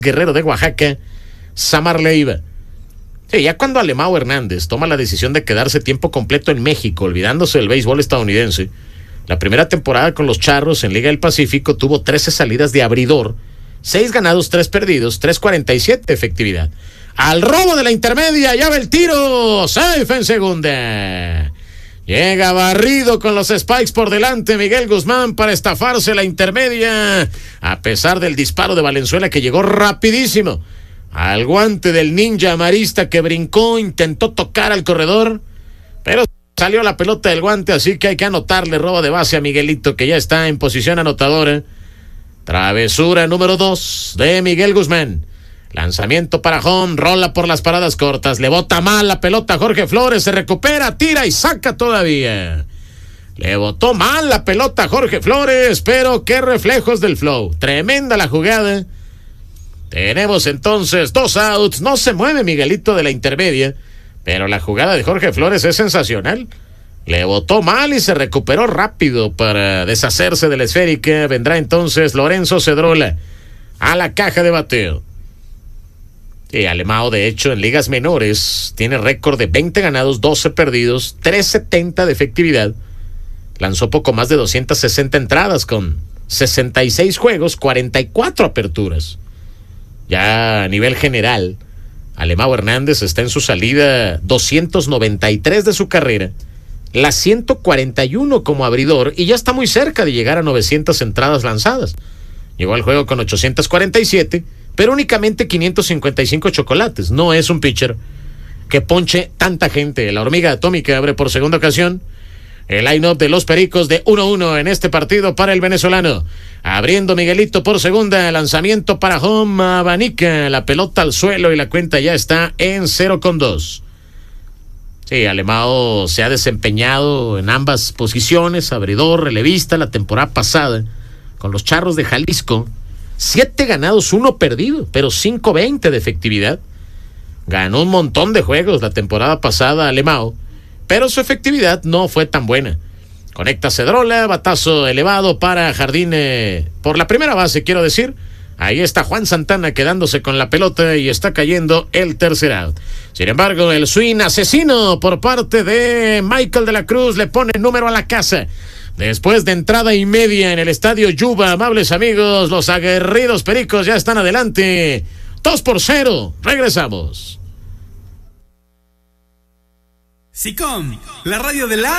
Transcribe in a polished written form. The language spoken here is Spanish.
Guerrero de Oaxaca, Samar Leiva. Sí, ya cuando Alemão Hernández toma la decisión de quedarse tiempo completo en México, olvidándose del béisbol estadounidense, la primera temporada con los Charros en Liga del Pacífico tuvo 13 salidas de abridor, 6 ganados, 3 perdidos, 3.47 de efectividad. Al robo de la intermedia, ya va el tiro, safe en segunda. Llega barrido con los Spikes por delante Miguel Guzmán para estafarse la intermedia, a pesar del disparo de Valenzuela que llegó rapidísimo al guante del ninja amarista que brincó, intentó tocar al corredor, pero salió la pelota del guante, así que hay que anotarle robo de base a Miguelito, que ya está en posición anotadora. Travesura número 2 de Miguel Guzmán. Lanzamiento para home, rola por las paradas cortas, le bota mal la pelota a Jorge Flores, se recupera, tira y saca todavía. Le botó mal la pelota a Jorge Flores, pero qué reflejos del flow. Tremenda la jugada. Tenemos entonces 2 outs, no se mueve Miguelito de la intermedia, pero la jugada de Jorge Flores es sensacional. Le botó mal y se recuperó rápido para deshacerse de la esférica. Vendrá entonces Lorenzo Cedrola a la caja de bateo. Y Alemão, de hecho, en ligas menores tiene récord de 20 ganados, 12 perdidos, 3.70 de efectividad. Lanzó poco más de 260 entradas con 66 juegos, 44 aperturas. Ya a nivel general, Alemão Hernández está en su salida 293 de su carrera, la 141 como abridor, y ya está muy cerca de llegar a 900 entradas lanzadas. Llegó al juego con 847, pero únicamente 555 chocolates. No es un pitcher que ponche tanta gente. La hormiga atómica abre por segunda ocasión el line-up de los Pericos de 1-1 en este partido para el venezolano. Abriendo Miguelito por segunda, lanzamiento para home, abanica la pelota al suelo y la cuenta ya está en 0-2. Sí, Alemão se ha desempeñado en ambas posiciones, abridor, relevista, la temporada pasada con los Charros de Jalisco. 7 ganados, 1 perdido, pero 5.20 de efectividad. Ganó un montón de juegos la temporada pasada Alemão, pero su efectividad no fue tan buena. Conecta Cedrola, batazo elevado para Jardín por la primera base, quiero decir. Ahí está Juan Santana quedándose con la pelota y está cayendo el tercer out. Sin embargo, el swing asesino por parte de Michael de la Cruz le pone número a la casa. Después de entrada y media en el estadio Yuba, amables amigos, los aguerridos Pericos ya están adelante. 2-0. Regresamos. SICOM, la radio de la